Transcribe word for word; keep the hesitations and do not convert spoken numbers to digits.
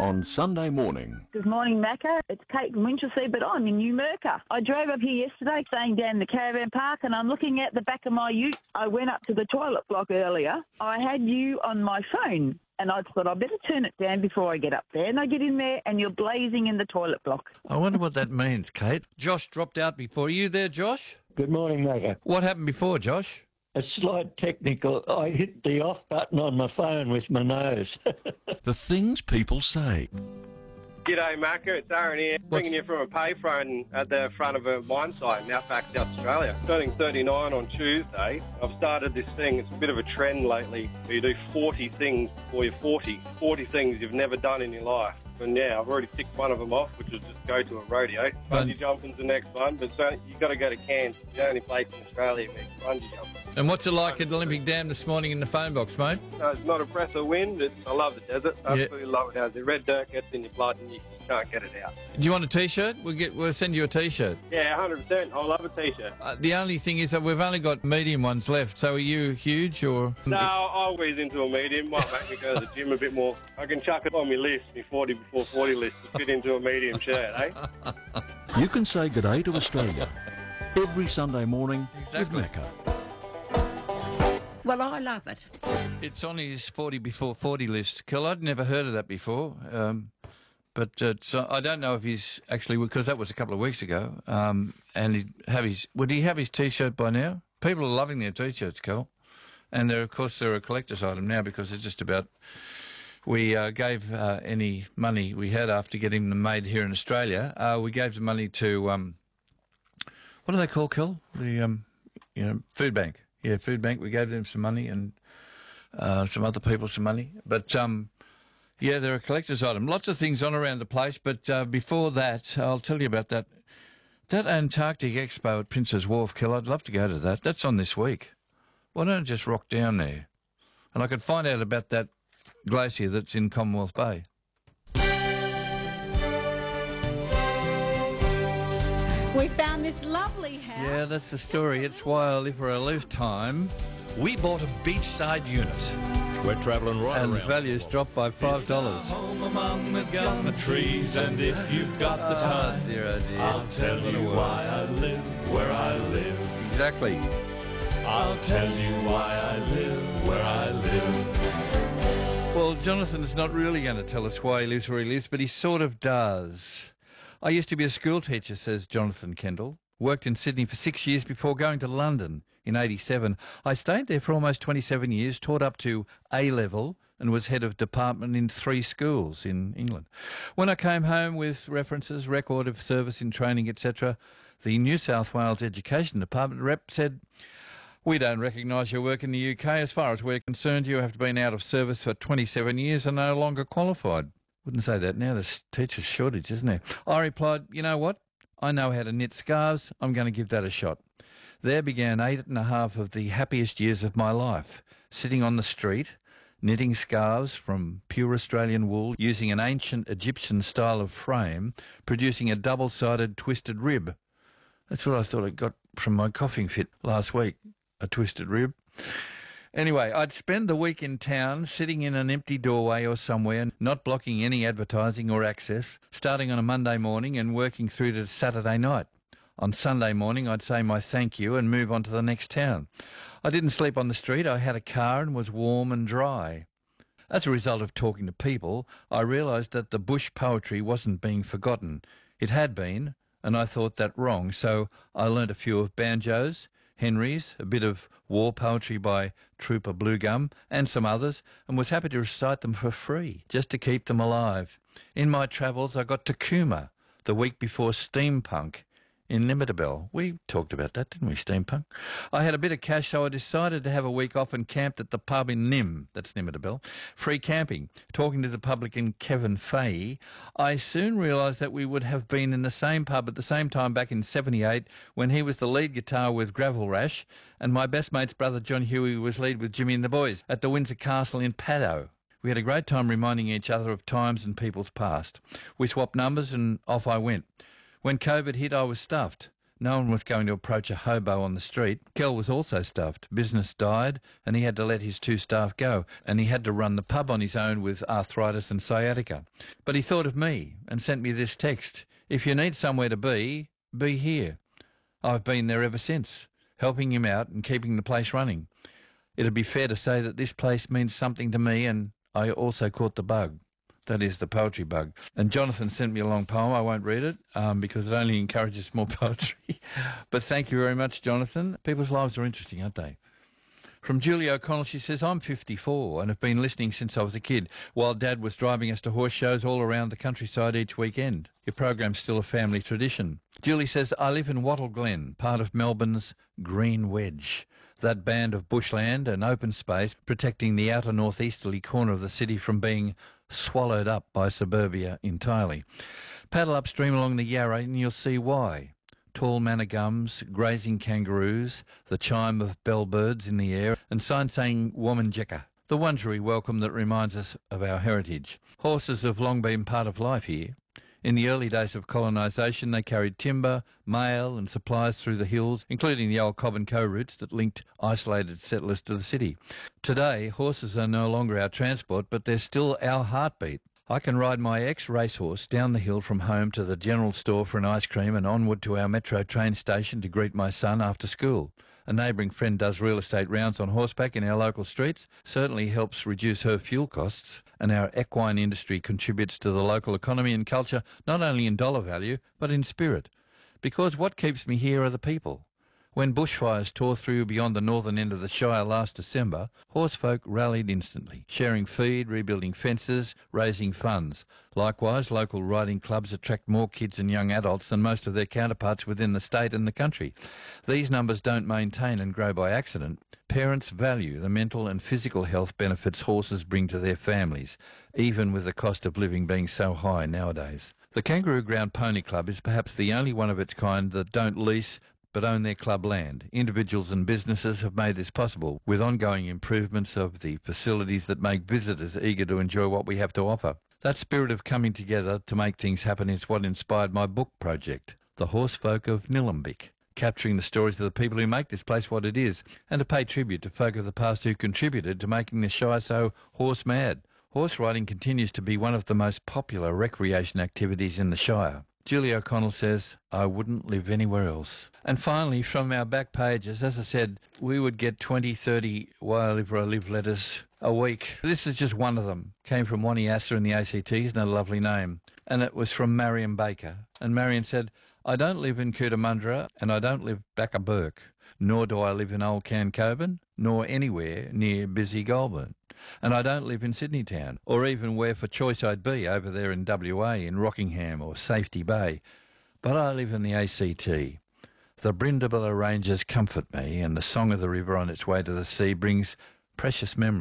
on Sunday morning. Good morning, Macca. It's Kate from Winchelsea, but I'm in Newmerka. I drove up here yesterday, staying down the caravan park, and I'm looking at the back of my ute. I went up to the toilet block earlier. I had you on my phone, and I thought I'd better turn it down before I get up there. And I get in there, and you're blazing in the toilet block. I wonder what that means, Kate. Josh dropped out before. Are you there, Josh? Good morning, Macca. What happened before, Josh? A slight technical. I hit the off button on my phone with my nose. The things people say. G'day, Macca. It's Aaron here, What's... ringing you from a payphone at the front of a mine site in Outback, South Australia. Turning thirty-nine on Tuesday. I've started this thing. It's a bit of a trend lately where you do forty things before you're forty. forty things you've never done in your life. And yeah, I've already ticked one of them off, which was just go to a rodeo. Bungee jumping's the next one, but so you've got to go to Cairns. It's the only place in Australia where bungee jumping. And what's it like at Olympic Dam this morning in the phone box, mate? No, it's not a breath of wind. It's, I love the desert. Absolutely love it. How the red dirt gets in your blood and you can't get it out. Do you want a T-shirt? We'll get. We'll send you a T-shirt. Yeah, one hundred percent. I love a T-shirt. Uh, the only thing is that we've only got medium ones left. So are you huge or? No, I'll whiz into a medium. Might make me go to the gym a bit more. I can chuck it on my list, my forty before forty list, to fit into a medium shirt, eh? You can say good day to Australia every Sunday morning Exactly. with Macca. Well, I love it. It's on his forty before forty list. Kel, I'd never heard of that before. Um, but it's, uh, I don't know if he's actually, because that was a couple of weeks ago. Um, and he'd have his, would he have his T-shirt by now? People are loving their T-shirts, Kel. And they're, of course, they're a collector's item now because it's just about. We uh, gave uh, any money we had after getting them made here in Australia. Uh, we gave the money to um, what do they call, Kel? The um, you know, food bank. Yeah, food bank. We gave them some money and uh, some other people some money. But um, yeah, they're a collector's item. Lots of things on around the place. But uh, before that, I'll tell you about that. That Antarctic Expo at Prince's Wharf, Kel. I'd love to go to that. That's on this week. Why don't I just rock down there? And I could find out about that glacier that's in Commonwealth Bay. We found this lovely house. Yeah, that's the story. It's why I live where I live time. We bought a beachside unit. We're travelling right And around. values dropped by five dollars. Home among the gum trees, and if you've got the time, Oh, dear, oh dear. I'll tell you why I live where I live. Exactly. I'll tell you why I live where I live. Well, Jonathan's not really going to tell us why he lives where he lives, but he sort of does. I used to be a school teacher, says Jonathan Kendall. Worked in Sydney for six years before going to London in eighty-seven. I stayed there for almost twenty-seven years, taught up to A-level, and was head of department in three schools in England. When I came home with references, record of service in training, et cetera, the New South Wales Education Department rep said, "We don't recognise your work in the U K. As far as we're concerned, you have been out of service for twenty-seven years and no longer qualified." Wouldn't say that now. There's teacher shortage, isn't there? I replied, "You know what? I know how to knit scarves. I'm going to give that a shot." There began eight and a half of the happiest years of my life, sitting on the street, knitting scarves from pure Australian wool, using an ancient Egyptian style of frame, producing a double-sided twisted rib. That's what I thought I got from my coughing fit last week, a twisted rib. Anyway, I'd spend the week in town, sitting in an empty doorway or somewhere, not blocking any advertising or access, starting on a Monday morning and working through to Saturday night. On Sunday morning, I'd say my thank you and move on to the next town. I didn't sleep on the street. I had a car and was warm and dry. As a result of talking to people, I realised that the bush poetry wasn't being forgotten. It had been, and I thought that wrong, so I learnt a few of banjos, Henry's, a bit of war poetry by Trooper Bluegum, and some others, and was happy to recite them for free, just to keep them alive. In my travels, I got to Cooma, the week before steampunk, in Nimidabel. We talked about that, didn't we, steampunk? I had a bit of cash, so I decided to have a week off and camped at the pub in Nim, that's Nimidabel. Free camping. Talking to the publican Kevin Fahey, I soon realised that we would have been in the same pub at the same time back in seventy-eight when he was the lead guitar with Gravel Rash and my best mate's brother John Huey was lead with Jimmy and the Boys at the Windsor Castle in Paddo. We had a great time reminding each other of times and people's past. We swapped numbers and off I went. When COVID hit, I was stuffed. No one was going to approach a hobo on the street. Kel was also stuffed. Business died, and he had to let his two staff go, and he had to run the pub on his own with arthritis and sciatica. But he thought of me and sent me this text. If you need somewhere to be, be here. I've been there ever since, helping him out and keeping the place running. It'd be fair to say that this place means something to me, and I also caught the bug. That is the poetry bug. And Jonathan sent me a long poem. I won't read it um, because it only encourages more poetry. But thank you very much, Jonathan. People's lives are interesting, aren't they? From Julie O'Connell, she says, I'm fifty-four and have been listening since I was a kid, while Dad was driving us to horse shows all around the countryside each weekend. Your program's still a family tradition. Julie says, I live in Wattle Glen, part of Melbourne's Green Wedge, that band of bushland and open space protecting the outer northeasterly corner of the city from being swallowed up by suburbia entirely. Paddle upstream along the Yarra and you'll see why. Tall manna gums, grazing kangaroos, the chime of bellbirds in the air, and signs saying Wominjeka, the Wurundjeri welcome that reminds us of our heritage. Horses have long been part of life here. In the early days of colonisation, they carried timber, mail and supplies through the hills, including the old Cobb and Co routes that linked isolated settlers to the city. Today, horses are no longer our transport, but they're still our heartbeat. I can ride my ex-racehorse down the hill from home to the general store for an ice cream and onward to our metro train station to greet my son after school. A neighbouring friend does real estate rounds on horseback in our local streets, certainly helps reduce her fuel costs, and our equine industry contributes to the local economy and culture not only in dollar value, but in spirit. Because what keeps me here are the people. When bushfires tore through beyond the northern end of the Shire last December, horsefolk rallied instantly, sharing feed, rebuilding fences, raising funds. Likewise, local riding clubs attract more kids and young adults than most of their counterparts within the state and the country. These numbers don't maintain and grow by accident. Parents value the mental and physical health benefits horses bring to their families, even with the cost of living being so high nowadays. The Kangaroo Ground Pony Club is perhaps the only one of its kind that don't lease but own their club land. Individuals and businesses have made this possible, with ongoing improvements of the facilities that make visitors eager to enjoy what we have to offer. That spirit of coming together to make things happen is what inspired my book project, The Horsefolk of Nillumbik, capturing the stories of the people who make this place what it is, and to pay tribute to folk of the past who contributed to making this Shire so horse-mad. Horse riding continues to be one of the most popular recreation activities in the Shire. Julie O'Connell says, I wouldn't live anywhere else. And finally, from our back pages, as I said, we would get twenty, thirty Why I Live Where I Live letters a week. This is just one of them. Came from Waniassa in the A C T, isn't that a lovely name? And it was from Marion Baker. And Marion said, I don't live in Cootamundra and I don't live back a Burke, nor do I live in Old Cancoban, nor anywhere near busy Goulburn. And I don't live in Sydney town, or even where for choice I'd be, over there in W A, in Rockingham or Safety Bay. But I live in the A C T. The Brindabilla Ranges comfort me, and the song of the river on its way to the sea brings precious memories.